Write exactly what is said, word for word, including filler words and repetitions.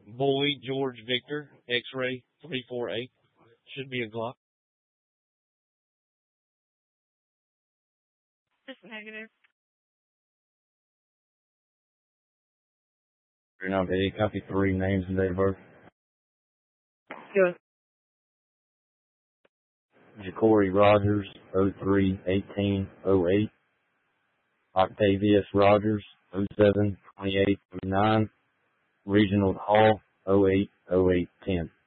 Boy George Victor, X-ray three four eight. Should be a Glock. Just negative. Number eight, copy three, names and date of birth. Good. Jacory Rogers, oh three eighteen oh eight. Octavius Rogers, oh seven twenty-eight oh nine. Reginald Hall, oh eight oh eight ten.